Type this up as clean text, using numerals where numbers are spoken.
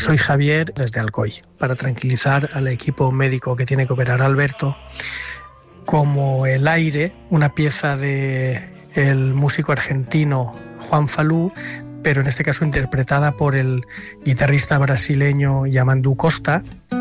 Soy Javier desde Alcoy, para tranquilizar al equipo médico que tiene que operar a Alberto. Como El aire, una pieza del músico argentino Juan Falú, pero en este caso interpretada por el guitarrista brasileño Yamandu Costa.